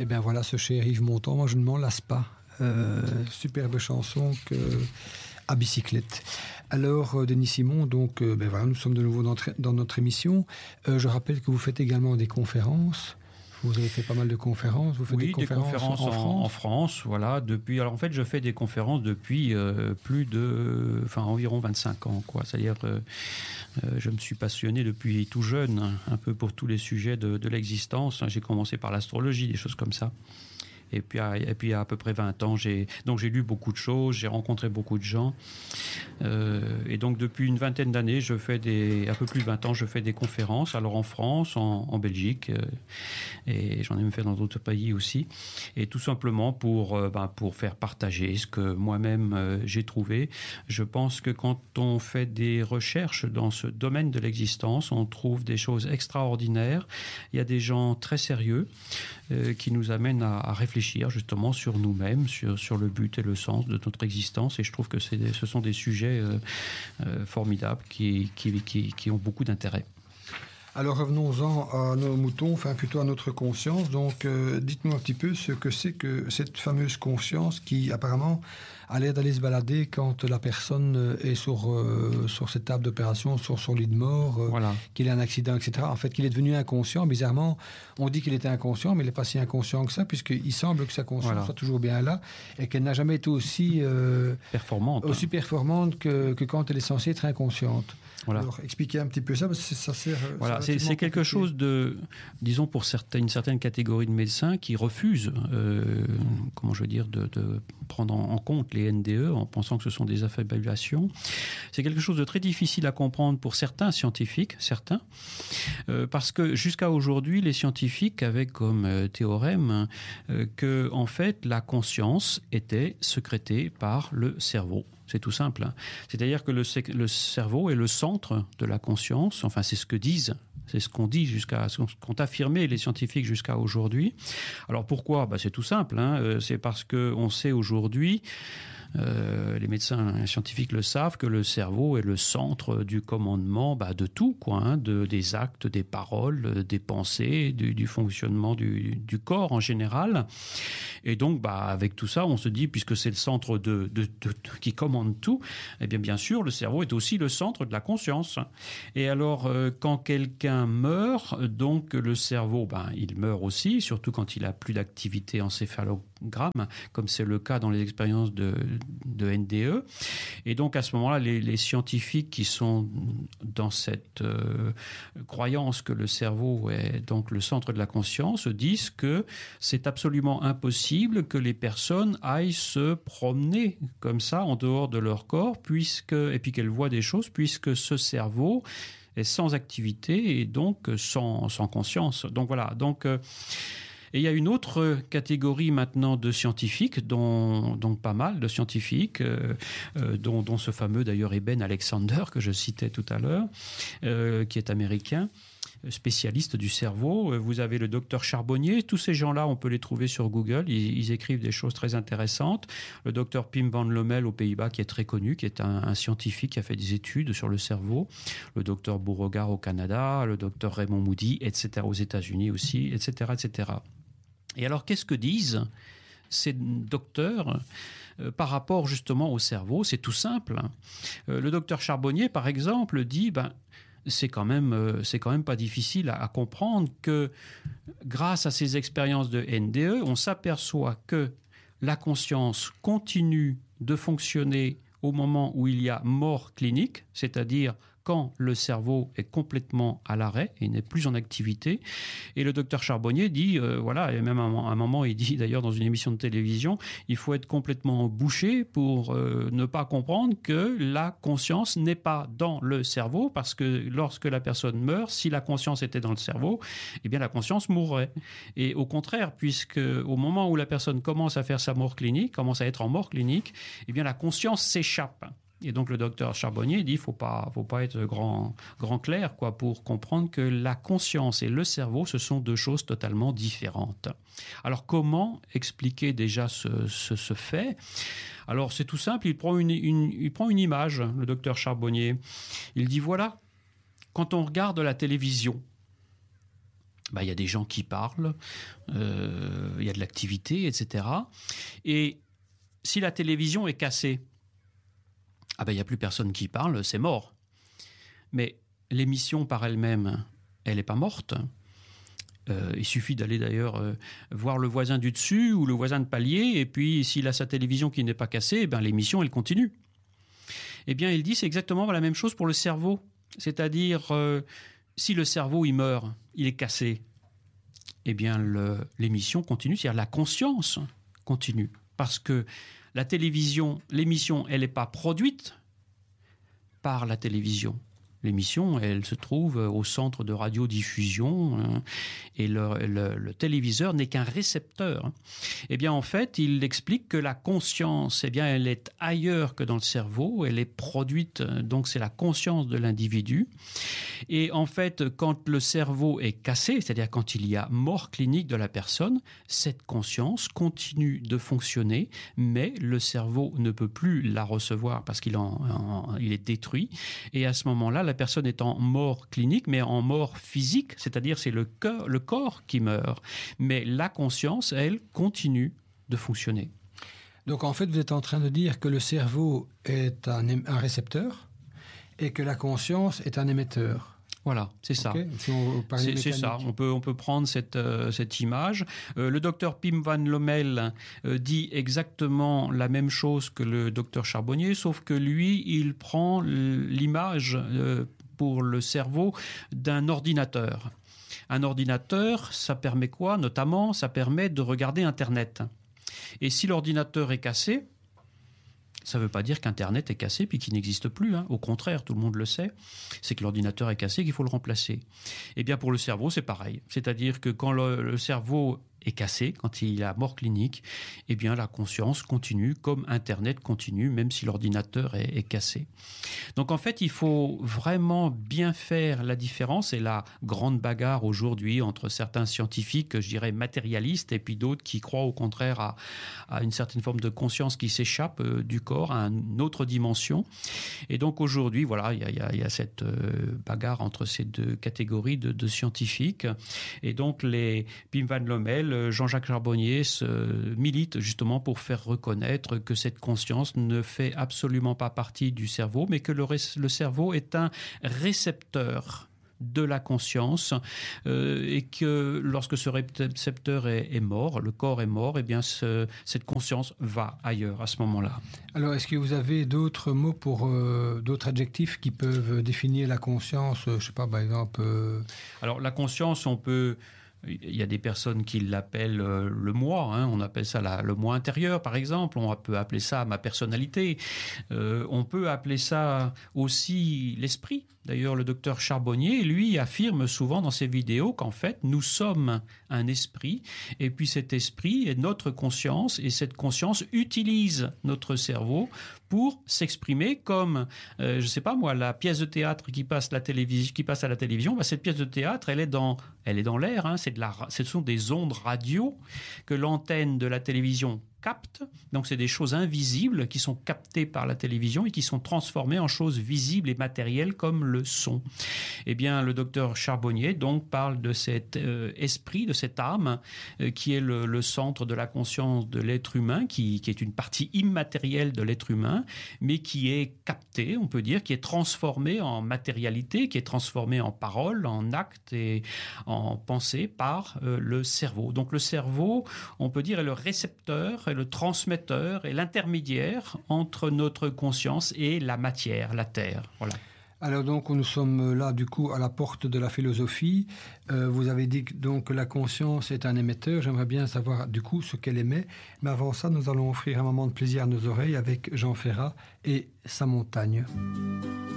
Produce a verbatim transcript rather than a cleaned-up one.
Eh bien voilà, ce cher Yves Montand, moi je ne m'en lasse pas. Euh, superbe chanson que... à bicyclette. Alors, euh, Denis Simon, donc, euh, ben voilà, nous sommes de nouveau dans, dans notre émission. Euh, je rappelle que vous faites également des conférences. Vous avez fait pas mal de conférences. Vous faites oui, des conférences, des conférences en, en, France. en France, voilà. Depuis, alors en fait, je fais des conférences depuis euh, plus de, enfin environ vingt-cinq ans, quoi. C'est-à-dire, euh, euh, je me suis passionné depuis tout jeune, hein, un peu pour tous les sujets de, de l'existence. J'ai commencé par l'astrologie, des choses comme ça. Et puis, à, et puis, à peu près vingt ans, j'ai, donc j'ai lu beaucoup de choses, j'ai rencontré beaucoup de gens. Euh, et donc, depuis une vingtaine d'années, je fais des, un peu plus de vingt ans, je fais des conférences, alors en France, en, en Belgique, euh, et j'en ai même fait dans d'autres pays aussi. Et tout simplement pour, euh, ben, pour faire partager ce que moi-même euh, j'ai trouvé. Je pense que quand on fait des recherches dans ce domaine de l'existence, on trouve des choses extraordinaires. Il y a des gens très sérieux euh, qui nous amènent à, à réfléchir justement sur nous-mêmes, sur, sur le but et le sens de notre existence. Et je trouve que c'est des, ce sont des sujets euh, euh, formidables qui, qui, qui, qui ont beaucoup d'intérêt. Alors revenons-en à nos moutons, enfin plutôt à notre conscience. Donc euh, dites-nous un petit peu ce que c'est que cette fameuse conscience qui apparemment a l'air d'aller se balader quand la personne est sur, euh, sur cette table d'opération, sur son lit de mort, euh, voilà. Qu'il a un accident, et cetera. En fait, qu'il est devenu inconscient. Bizarrement, on dit qu'il était inconscient, mais il n'est pas si inconscient que ça, puisqu'il semble que sa conscience voilà. soit toujours bien là et qu'elle n'a jamais été aussi euh, performante, aussi performante que, que quand elle est censée être inconsciente. Voilà. Alors, expliquez un petit peu ça, parce que ça sert... Voilà, c'est, c'est quelque compliqué. chose de, disons, pour certaines, une certaine catégorie de médecins qui refusent, euh, comment je veux dire, de, de prendre en compte les N D E en pensant que ce sont des affabulations. C'est quelque chose de très difficile à comprendre pour certains scientifiques, certains, euh, parce que jusqu'à aujourd'hui, les scientifiques avaient comme euh, théorème euh, que, en fait, la conscience était sécrétée par le cerveau. C'est tout simple. C'est-à-dire que le, le cerveau est le centre de la conscience. Enfin, c'est ce que disent, c'est ce qu'on dit jusqu'à, ce qu'ont affirmé les scientifiques jusqu'à aujourd'hui. Alors pourquoi ? Ben, c'est tout simple. Hein. C'est parce que on sait aujourd'hui. Euh, les médecins scientifiques le savent, que le cerveau est le centre du commandement bah, de tout, quoi, hein, de, des actes, des paroles, des pensées, du, du fonctionnement du, du corps en général. Et donc, bah, avec tout ça, on se dit, puisque c'est le centre de, de, de, de, qui commande tout, eh bien, bien sûr, le cerveau est aussi le centre de la conscience. Et alors, euh, quand quelqu'un meurt, donc le cerveau, ben, il meurt aussi, surtout quand il a plus d'activité encéphalogramme, comme c'est le cas dans les expériences de de N D E. Et donc, à ce moment-là, les, les scientifiques qui sont dans cette euh, croyance que le cerveau est donc le centre de la conscience disent que c'est absolument impossible que les personnes aillent se promener comme ça en dehors de leur corps, puisque, et puis qu'elles voient des choses, puisque ce cerveau est sans activité et donc sans, sans conscience. Donc voilà, donc... Euh, Et il y a une autre catégorie maintenant de scientifiques, dont, dont pas mal de scientifiques, euh, euh, dont, dont ce fameux d'ailleurs Eben Alexander que je citais tout à l'heure, euh, qui est américain, spécialiste du cerveau. Vous avez le docteur Charbonnier. Tous ces gens-là, on peut les trouver sur Google. Ils, ils écrivent des choses très intéressantes. Le docteur Pim van Lommel aux Pays-Bas, qui est très connu, qui est un, un scientifique qui a fait des études sur le cerveau. Le docteur Beauregard au Canada, le docteur Raymond Moody, et cetera aux États-Unis aussi, et cetera, et cetera. Et alors, qu'est-ce que disent ces docteurs euh, par rapport justement au cerveau ? C'est tout simple. Euh, le docteur Charbonnier, par exemple, dit ben, c'est quand même, euh, c'est quand même pas difficile à, à comprendre que grâce à ces expériences de N D E, on s'aperçoit que la conscience continue de fonctionner au moment où il y a mort clinique, c'est-à-dire quand le cerveau est complètement à l'arrêt et n'est plus en activité. Et le docteur Charbonnier dit, euh, voilà, et même à un moment, il dit d'ailleurs dans une émission de télévision, il faut être complètement bouché pour euh, ne pas comprendre que la conscience n'est pas dans le cerveau, parce que lorsque la personne meurt, si la conscience était dans le cerveau, eh bien la conscience mourrait. Et au contraire, puisque au moment où la personne commence à faire sa mort clinique, commence à être en mort clinique, eh bien la conscience s'échappe. Et donc le docteur Charbonnier dit, faut pas, faut pas être grand, grand clair, quoi, pour comprendre que la conscience et le cerveau, ce sont deux choses totalement différentes. Alors comment expliquer déjà ce, ce, ce fait ? Alors c'est tout simple, il prend une, une, il prend une image, le docteur Charbonnier. Il dit voilà, quand on regarde la télévision, bah, y a des gens qui parlent, euh, il y a de l'activité, et cetera. Et si la télévision est cassée, ah ben, il n'y a plus personne qui parle, c'est mort. Mais l'émission par elle-même, elle n'est pas morte. Euh, il suffit d'aller d'ailleurs euh, voir le voisin du dessus ou le voisin de palier, et puis s'il a sa télévision qui n'est pas cassée, eh ben, l'émission, elle continue. Eh bien, il dit c'est exactement la même chose pour le cerveau. C'est-à-dire, euh, si le cerveau, il meurt, il est cassé, eh bien, le, l'émission continue, c'est-à-dire la conscience continue. Parce que la télévision, l'émission, elle n'est pas produite par la télévision. L'émission, elle se trouve au centre de radiodiffusion hein, et le, le, le téléviseur n'est qu'un récepteur. Eh bien, en fait, il explique que la conscience, eh bien, elle est ailleurs que dans le cerveau, elle est produite, donc c'est la conscience de l'individu. Et en fait, quand le cerveau est cassé, c'est-à-dire quand il y a mort clinique de la personne, cette conscience continue de fonctionner, mais le cerveau ne peut plus la recevoir parce qu'il en, en, il est détruit. Et à ce moment-là, la personne est en mort clinique, mais en mort physique, c'est-à-dire c'est le, cœur, le corps qui meurt. Mais la conscience, elle, continue de fonctionner. Donc en fait, vous êtes en train de dire que le cerveau est un, un récepteur et que la conscience est un émetteur. Voilà, c'est ça. Okay. Si on c'est, c'est ça. On peut, on peut prendre cette, euh, cette image. Euh, le docteur Pim van Lommel euh, dit exactement la même chose que le docteur Charbonnier, sauf que lui, il prend l'image euh, pour le cerveau d'un ordinateur. Un ordinateur, ça permet quoi? Notamment, ça permet de regarder Internet. Et si l'ordinateur est cassé, ça ne veut pas dire qu'Internet est cassé puis qu'il n'existe plus. Hein. Au contraire, tout le monde le sait. C'est que l'ordinateur est cassé, qu'il faut le remplacer. Eh bien, pour le cerveau, c'est pareil. C'est-à-dire que quand le, le cerveau est cassé, quand il a mort clinique, eh bien, la conscience continue comme Internet continue, même si l'ordinateur est, est cassé. Donc, en fait, il faut vraiment bien faire la différence. Et la grande bagarre aujourd'hui entre certains scientifiques, je dirais matérialistes, et puis d'autres qui croient au contraire à, à une certaine forme de conscience qui s'échappe euh, du corps, à une autre dimension. Et donc, aujourd'hui, voilà, il y a, y a, y a cette euh, bagarre entre ces deux catégories de, de scientifiques. Et donc, les Pim van Lommel, Jean-Jacques Charbonnier se milite justement pour faire reconnaître que cette conscience ne fait absolument pas partie du cerveau, mais que le, le cerveau est un récepteur de la conscience euh, et que lorsque ce récepteur est, est mort, le corps est mort, eh bien ce, cette conscience va ailleurs à ce moment-là. Alors, est-ce que vous avez d'autres mots pour euh, d'autres adjectifs qui peuvent définir la conscience? Je ne sais pas, par exemple. Euh... Alors, la conscience, on peut. Il y a des personnes qui l'appellent le moi, hein, on appelle ça la, le moi intérieur par exemple, on peut appeler ça ma personnalité, euh, on peut appeler ça aussi l'esprit. D'ailleurs, le docteur Charbonnier, lui, affirme souvent dans ses vidéos qu'en fait, nous sommes un esprit, et puis cet esprit est notre conscience, et cette conscience utilise notre cerveau pour s'exprimer comme, euh, je sais pas moi, la pièce de théâtre qui passe, la télévision, qui passe à la télévision, bah, cette pièce de théâtre, elle est dans, elle est dans l'air, hein, c'est de la, ce sont des ondes radio que l'antenne de la télévision capte. Donc, c'est des choses invisibles qui sont captées par la télévision et qui sont transformées en choses visibles et matérielles comme le son. Eh bien, le docteur Charbonnier donc parle de cet euh, esprit, de cette âme euh, qui est le, le centre de la conscience de l'être humain, qui, qui est une partie immatérielle de l'être humain, mais qui est captée, on peut dire, qui est transformée en matérialité, qui est transformée en parole, en acte et en pensée par euh, le cerveau. Donc, le cerveau, on peut dire, est le récepteur, le transmetteur et l'intermédiaire entre notre conscience et la matière, la terre. Voilà. Alors donc nous sommes là du coup à la porte de la philosophie. Euh, vous avez dit donc que la conscience est un émetteur. J'aimerais bien savoir du coup ce qu'elle émet. Mais avant ça, nous allons offrir un moment de plaisir à nos oreilles avec Jean Ferrat et sa montagne.